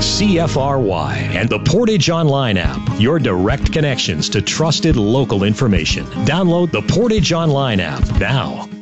CFRY and the Portage Online app, your direct connections to trusted local information. Download the Portage Online app now.